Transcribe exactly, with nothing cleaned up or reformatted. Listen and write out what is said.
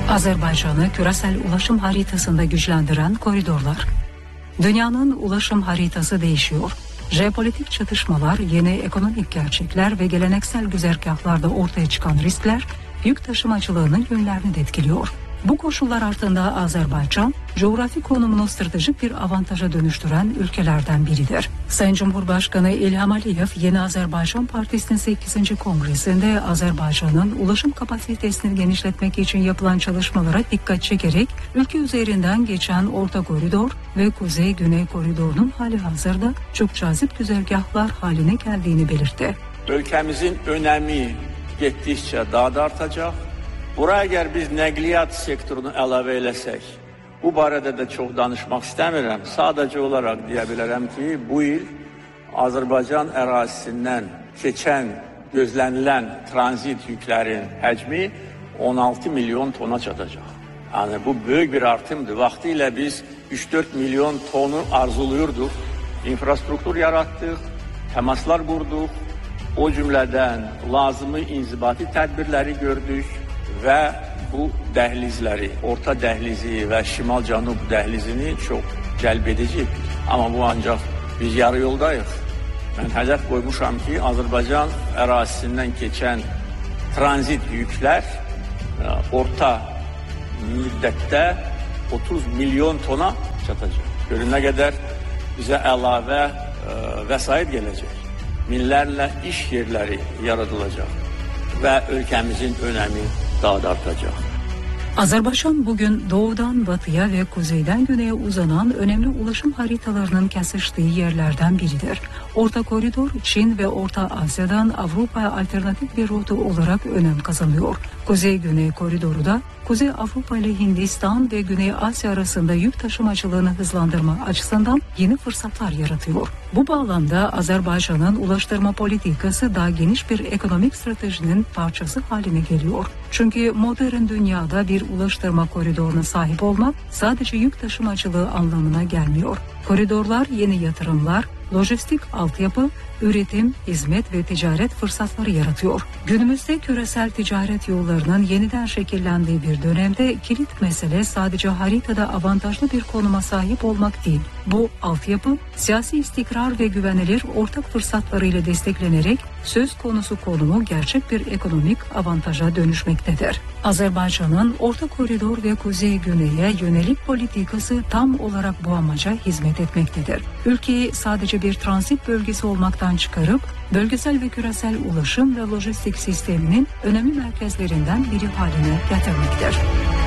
Azerbaycan'ı küresel ulaşım haritasında güçlendiren koridorlar. Dünyanın ulaşım haritası değişiyor. Jeopolitik çatışmalar, yeni ekonomik gerçekler ve geleneksel güzergahlarda ortaya çıkan riskler yük taşımacılığının yönlerini de etkiliyor. Bu koşullar altında Azerbaycan, coğrafi konumunu stratejik bir avantaja dönüştüren ülkelerden biridir. Sayın Cumhurbaşkanı İlham Aliyev, Yeni Azerbaycan Partisi'nin sekizinci kongresinde Azerbaycan'ın ulaşım kapasitesini genişletmek için yapılan çalışmalara dikkat çekerek, ülke üzerinden geçen Orta Koridor ve Kuzey-Güney Koridor'un hali hazırda çok cazip güzergahlar haline geldiğini belirtti. Ülkemizin önemi gittikçe daha da artacak. Buraya eğer biz nəqliyyat sektorunu əlavə eləsək, bu barədə də çox danışmaq istəmirəm. Sadəcə olaraq deyə bilərəm ki, bu il Azərbaycan ərazisindən keçən, gözlənilən tranzit yüklərin həcmi on altı milyon tona çatacaq. Yəni bu böyük bir artımdır. Vaxtilə biz üç dörd milyon tonu arzuluyurduq. İnfrastruktur yaratdıq, təmaslar qurduq. O cümlədən lazımı inzibati tədbirləri gördük. Və bu dəhlizləri, orta dəhlizi və şimal-cənub dəhlizini çox cəlb edici. Amma bu ancaq biz yarı yoldayıq. Mən hədəf qoymuşam ki, Azərbaycan ərazisindən keçən tranzit yüklər orta müddətdə otuz milyon tona çatacaq. Görün nə qədər bizə əlavə ə, vəsait gələcək. Minlərlə iş yerləri yaradılacaq və ölkəmizin önəmi daha da artacak. Azerbaycan bugün doğudan batıya ve kuzeyden güneye uzanan önemli ulaşım haritalarının kesiştiği yerlerden biridir. Orta Koridor, Çin ve Orta Asya'dan Avrupa'ya alternatif bir rota olarak önem kazanıyor. Kuzey-Güney Koridoru da Kuzey Avrupa ile Hindistan ve Güney Asya arasında yük taşımacılığını hızlandırma açısından yeni fırsatlar yaratıyor. Bu bağlamda Azerbaycan'ın ulaştırma politikası daha geniş bir ekonomik stratejinin parçası haline geliyor. Çünkü modern dünyada bir ulaştırma koridoruna sahip olmak sadece yük taşımacılığı anlamına gelmiyor. Koridorlar yeni yatırımlar, lojistik altyapı, üretim, hizmet ve ticaret fırsatları yaratıyor. Günümüzde küresel ticaret yollarının yeniden şekillendiği bir dönemde kilit mesele sadece haritada avantajlı bir konuma sahip olmak değil. Bu altyapı, siyasi istikrar ve güvenilir ortak fırsatlarıyla desteklenerek söz konusu konumu gerçek bir ekonomik avantaja dönüşmektedir. Azerbaycan'ın Orta Koridor ve Kuzey-Güney'e yönelik politikası tam olarak bu amaca hizmet etmektedir. Ülkeyi sadece bir transit bölgesi olmaktan çıkarıp bölgesel ve küresel ulaşım ve lojistik sisteminin önemli merkezlerinden biri haline getirmektedir.